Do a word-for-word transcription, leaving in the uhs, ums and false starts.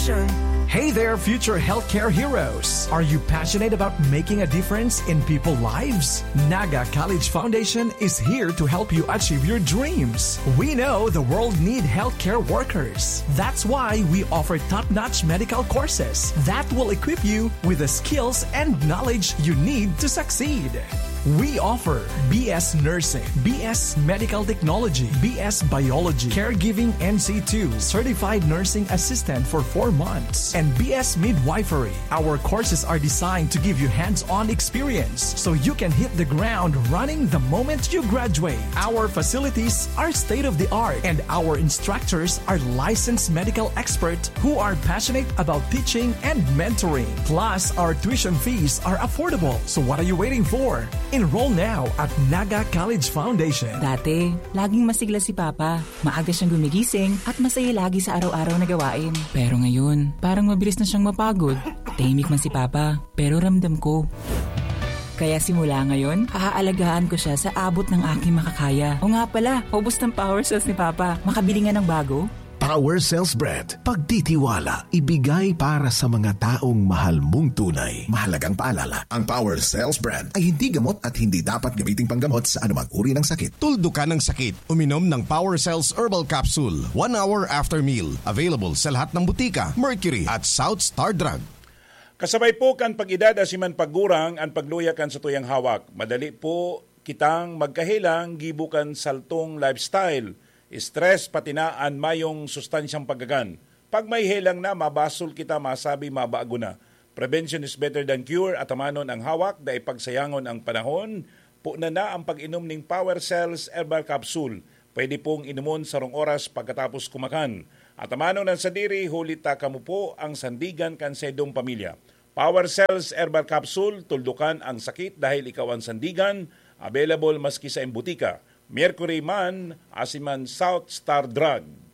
Foundation. Hey there, future healthcare heroes! Are you passionate about making a difference in people's lives? Naga College Foundation is here to help you achieve your dreams. We know the world needs healthcare workers. That's why we offer top-notch medical courses that will equip you with the skills and knowledge you need to succeed. We offer B S Nursing, B S Medical Technology, B S Biology, Caregiving N C two, Certified Nursing Assistant for four months, and B S Midwifery. Our courses are designed to give you hands-on experience so you can hit the ground running the moment you graduate. Our facilities are state-of-the-art and our instructors are licensed medical experts who are passionate about teaching and mentoring. Plus, our tuition fees are affordable. So what are you waiting for? Enroll now at Naga College Foundation. Dati, laging masigla si Papa. Maaga siyang gumigising at masaya lagi sa araw-araw na gawain. Pero ngayon, parang mabilis na siyang mapagod. Tahimik man si Papa, pero ramdam ko. Kaya simula ngayon, aaalagaan ko siya sa abot ng aking makakaya. O nga pala, ubos ng power cells ni Papa. Makabili nga ng bago? Power Cells Bread. Pagtitiwala, ibigay para sa mga taong mahal mong tunay. Mahalagang paalala, ang Power Cells Bread ay hindi gamot at hindi dapat gamiting panggamot sa anumang uri ng sakit. Tuldukan ng sakit, uminom ng Power Cells Herbal Capsule. One hour after meal. Available sa lahat ng butika, Mercury at South Star Drug. Kasabay po kan pag-edad asiman paggurang ang pagluyakan sa tuyang hawak. Madali po kitang magkahilang gibukan saltong lifestyle. Stress pati na an mayong sustansyang paggagan. Pag may helang na, mabasol kita, masabi mabago na. Prevention is better than cure at amanon ang hawak, dahil pagsayangon ang panahon, po na na ang pag-inom ng Power Cells Herbal Capsule. Pwede pong inumon sa rong oras pagkatapos kumakan. At amanon ang sadiri, hulita kamo po ang sandigan kan sa idong pamilya. Power Cells Herbal Capsule, tuldukan ang sakit dahil ikaw ang sandigan, available maski sa embutika. Mercury man, asiman South Star Drug.